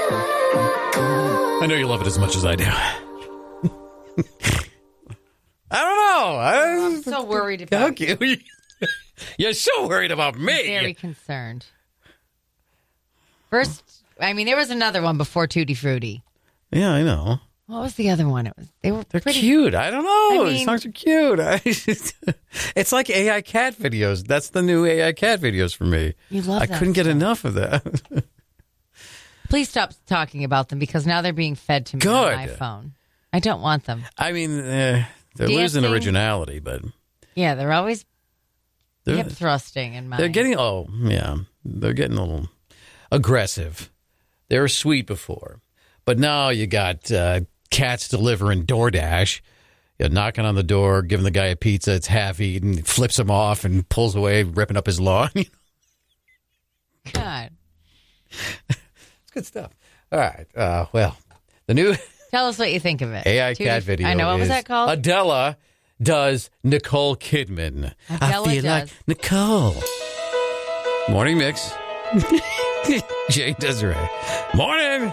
I know you love it as much as I do. I don't know. I'm so worried about you. You're so worried about me. Very concerned. First, I mean, there was another one before Tutti Frutti. Yeah, I know. What was the other one? They're pretty cute. I don't know. I mean, These songs are cute. It's like AI cat videos. That's the new AI cat videos for me. You love I that couldn't get stuff. enough of that. Please stop talking about them because now they're being fed to me on my phone. I don't want them. I mean, they're losing originality, but yeah, they're always hip thrusting in my. They're getting they're getting a little aggressive. They were sweet before, but now you got cats delivering DoorDash. You're knocking on the door, giving the guy a pizza. It's half eaten. He flips him off and pulls away, ripping up his lawn. God, it's good stuff. All right. Well, the new. Tell us what you think of it. AI cat video. I know. What was that called? Adela does Nicole Kidman. Adela I feel like Nicole. Morning Mix. Jay Desiree. Morning.